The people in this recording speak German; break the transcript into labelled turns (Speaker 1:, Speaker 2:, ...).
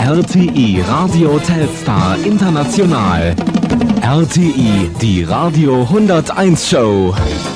Speaker 1: RTI Radio Telstar International. RTI, die Radio 101 Show.